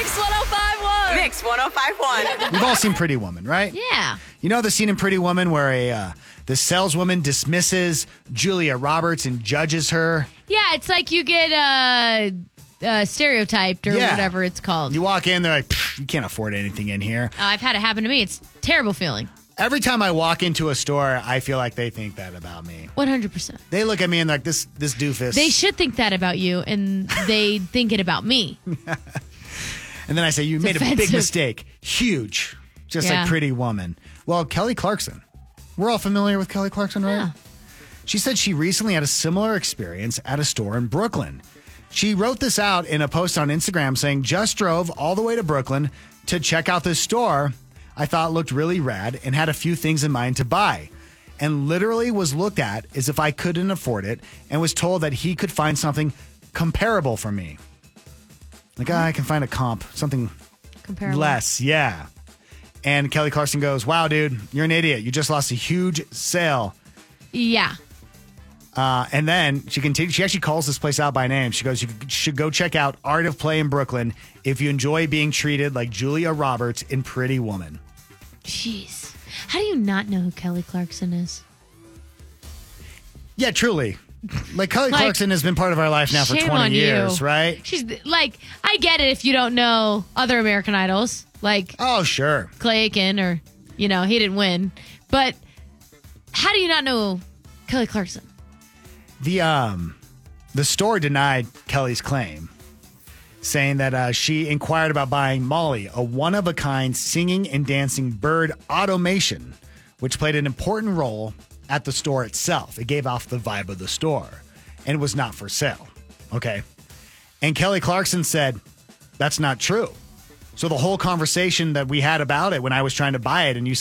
Mix 1051. Mix 1051. We've all seen Pretty Woman, right? Yeah. You know the scene in Pretty Woman where the saleswoman dismisses Julia Roberts and judges her? Yeah, it's like you get stereotyped or whatever it's called. You walk in, they're like, you can't afford anything in here. I've had it happen to me. It's a terrible feeling. Every time I walk into a store, I feel like they think that about me. 100%. They look at me and they're like, this doofus. They should think that about you, and they think it about me. And then I say, you made a big offensive. mistake. Huge. Just like Pretty Woman. Well, Kelly Clarkson. We're all familiar with Kelly Clarkson, right? Yeah. She said she recently had a similar experience at a store in Brooklyn. She wrote this out in a post on Instagram saying, just drove all the way to Brooklyn to check out this store I thought looked really rad and had a few things in mind to buy. And literally was looked at as if I couldn't afford it and was told that he could find something comparable for me. Like, I can find a comp, something Comparable. less, yeah. And Kelly Clarkson goes, wow, dude, you're an idiot. You just lost a huge sale. Yeah. And then she continues. She actually calls this place out by name. She goes, you should go check out Art of Play in Brooklyn if you enjoy being treated like Julia Roberts in Pretty Woman. Jeez. How do you not know who Kelly Clarkson is? Yeah, truly. Like, Kelly Like, Clarkson has been part of our life now for shame 20 on years, you. right? She's like, I get it if you don't know other American Idols, like Oh, sure. Clay Aiken or, he didn't win. But how do you not know Kelly Clarkson? The store denied Kelly's claim, saying that she inquired about buying Molly, a one-of-a-kind singing and dancing bird automation, which played an important role at the store itself. It gave off the vibe of the store and was not for sale. Okay. And Kelly Clarkson said, that's not true. So the whole conversation that we had about it when I was trying to buy it and you